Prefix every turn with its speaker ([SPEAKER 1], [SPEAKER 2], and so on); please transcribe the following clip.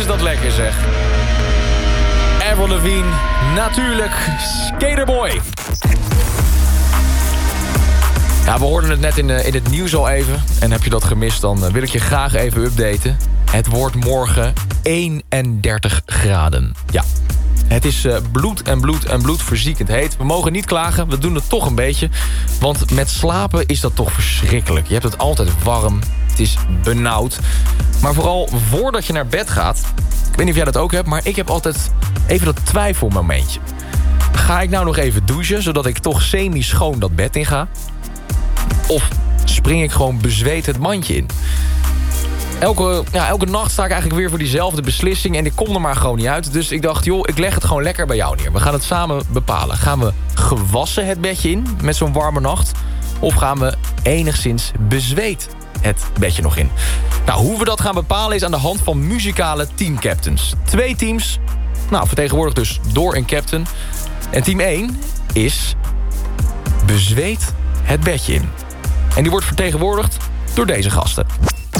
[SPEAKER 1] is dat lekker zeg. Avril Lavigne, natuurlijk, Skaterboy. Ja, we hoorden het net in het nieuws al even. En heb je dat gemist, dan wil ik je graag even updaten. Het wordt morgen 31 graden. Ja, het is bloed en bloed en bloed verziekend heet. We mogen niet klagen, we doen het toch een beetje. Want met slapen is dat toch verschrikkelijk. Je hebt het altijd warm, het is benauwd. Maar vooral voordat je naar bed gaat... Ik weet niet of jij dat ook hebt, maar ik heb altijd even dat twijfelmomentje. Ga ik nou nog even douchen, zodat ik toch semi-schoon dat bed in ga? Of spring ik gewoon bezweet het mandje in? Elke nacht sta ik eigenlijk weer voor diezelfde beslissing... en ik kom er maar gewoon niet uit. Dus ik dacht, joh, ik leg het gewoon lekker bij jou neer. We gaan het samen bepalen. Gaan we gewassen het bedje in met zo'n warme nacht? Of gaan we enigszins bezweet het bedje nog in? Nou, hoe we dat gaan bepalen is aan de hand van muzikale teamcaptains. 2 teams, vertegenwoordigd dus door een captain. En team 1 is bezweet het bedje in. En die wordt vertegenwoordigd door deze gasten.